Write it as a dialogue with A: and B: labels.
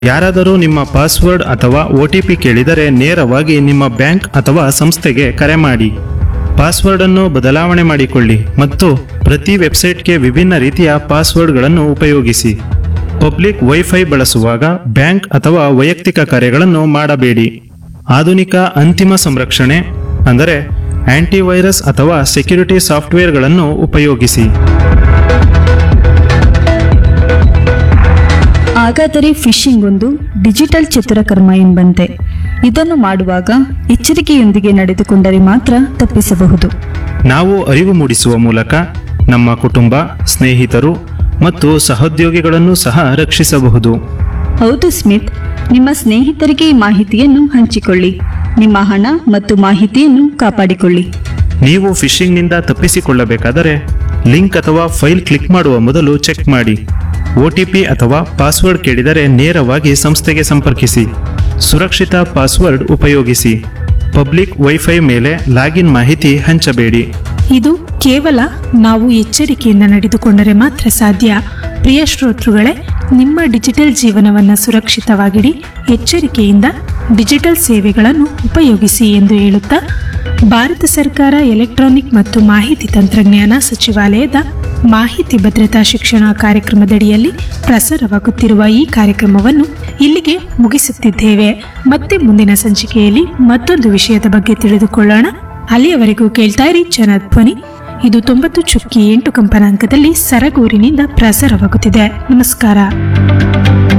A: ಯಾರಾದರೂ ನಿಮ್ಮ ಪಾಸ್ವರ್ಡ್ ಅಥವಾ OTP ಕೇಳಿದರೆ ನೇರವಾಗಿ ನಿಮ್ಮ ಬ್ಯಾಂಕ್ ಅಥವಾ ಸಂಸ್ಥೆಗೆ ಕರೆ ಮಾಡಿ. ಪಾಸ್ವರ್ಡ್ ಅನ್ನು ಬದಲಾವಣೆ ಮಾಡಿಕೊಳ್ಳಿ ಮತ್ತು ಪ್ರತಿ ವೆಬ್ಸೈಟ್ಗೆ ವಿಭಿನ್ನ ರೀತಿಯ ಪಾಸ್ವರ್ಡ್ಗಳನ್ನು ಉಪಯೋಗಿಸಿ. ಪಬ್ಲಿಕ್ ವೈಫೈ ಬಳಸುವಾಗ ಬ್ಯಾಂಕ್ ಅಥವಾ ವೈಯಕ್ತಿಕ ಕರೆಗಳನ್ನು ಮಾಡಬೇಡಿ. ಆಧುನಿಕ ಅಂತಿಮ ಸಂರಕ್ಷಣೆ ಅಂದರೆ ಆಂಟಿವೈರಸ್ ಅಥವಾ ಸೆಕ್ಯುರಿಟಿ ಸಾಫ್ಟ್ವೇರ್ಗಳನ್ನು ಉಪಯೋಗಿಸಿ.
B: ಹಾಗಾದರೆ ಫಿಶಿಂಗ್ ಒಂದು ಡಿಜಿಟಲ್ ಚಿತ್ರಕರ್ಮ ಎಂಬಂತೆ. ಇದನ್ನು ಮಾಡುವಾಗ ಎಚ್ಚರಿಕೆಯೊಂದಿಗೆ ನಡೆದುಕೊಂಡರೆ ಮಾತ್ರ ತಪ್ಪಿಸಬಹುದು.
A: ನಾವು ಅರಿವು ಮೂಡಿಸುವ ಮೂಲಕ ನಮ್ಮ ಕುಟುಂಬ, ಸ್ನೇಹಿತರು ಮತ್ತು ಸಹೋದ್ಯೋಗಿಗಳನ್ನು ಸಹ ರಕ್ಷಿಸಬಹುದು.
B: ಹೌದು ಸ್ಮಿತ್, ನಿಮ್ಮ ಸ್ನೇಹಿತರಿಗೆ ಈ ಮಾಹಿತಿಯನ್ನು ಹಂಚಿಕೊಳ್ಳಿ. ನಿಮ್ಮ ಹಣ ಮತ್ತು ಮಾಹಿತಿಯನ್ನು ಕಾಪಾಡಿಕೊಳ್ಳಿ.
A: ನೀವು ಫಿಶಿಂಗ್ನಿಂದ ತಪ್ಪಿಸಿಕೊಳ್ಳಬೇಕಾದರೆ ಲಿಂಕ್ ಅಥವಾ ಫೈಲ್ ಕ್ಲಿಕ್ ಮಾಡುವ ಮೊದಲು ಚೆಕ್ ಮಾಡಿ. OTP ಅಥವಾ ಪಾಸ್ವರ್ಡ್ ಕೇಳಿದರೆ ನೇರವಾಗಿ ಸಂಸ್ಥೆಗೆ ಸಂಪರ್ಕಿಸಿ. ಸುರಕ್ಷಿತ ಪಾಸ್ವರ್ಡ್ ಉಪಯೋಗಿಸಿ. ಪಬ್ಲಿಕ್ ವೈಫೈ ಮೇಲೆ ಲಾಗಿನ್ ಮಾಹಿತಿ ಹಂಚಬೇಡಿ.
C: ಇದು ಕೇವಲ ನಾವು ಎಚ್ಚರಿಕೆಯಿಂದ ನಡೆದುಕೊಂಡರೆ ಮಾತ್ರ ಸಾಧ್ಯ. ಪ್ರಿಯ ಶ್ರೋತೃಗಳೇ, ನಿಮ್ಮ ಡಿಜಿಟಲ್ ಜೀವನವನ್ನು ಸುರಕ್ಷಿತವಾಗಿಡಿ, ಎಚ್ಚರಿಕೆಯಿಂದ ಡಿಜಿಟಲ್ ಸೇವೆಗಳನ್ನು ಉಪಯೋಗಿಸಿ ಎಂದು ಹೇಳುತ್ತಾ ಭಾರತ ಸರ್ಕಾರ ಎಲೆಕ್ಟ್ರಾನಿಕ್ ಮತ್ತು ಮಾಹಿತಿ ತಂತ್ರಜ್ಞಾನ ಸಚಿವಾಲಯದ ಮಾಹಿತಿ ಭದ್ರತಾ ಶಿಕ್ಷಣ ಕಾರ್ಯಕ್ರಮದಡಿಯಲ್ಲಿ ಪ್ರಸಾರವಾಗುತ್ತಿರುವ ಈ ಕಾರ್ಯಕ್ರಮವನ್ನು ಇಲ್ಲಿಗೆ ಮುಗಿಸುತ್ತಿದ್ದೇವೆ. ಮತ್ತೆ ಮುಂದಿನ ಸಂಚಿಕೆಯಲ್ಲಿ ಮತ್ತೊಂದು ವಿಷಯದ ಬಗ್ಗೆ ತಿಳಿದುಕೊಳ್ಳೋಣ. ಅಲ್ಲಿಯವರೆಗೂ ಕೇಳ್ತಾ ಇರಿ ಜನಧ್ವನಿ. ಇದು 90.8 ಕಂಪನಾಂಕದಲ್ಲಿ ಸರಗೂರಿನಿಂದ ಪ್ರಸಾರವಾಗುತ್ತಿದೆ. ನಮಸ್ಕಾರ.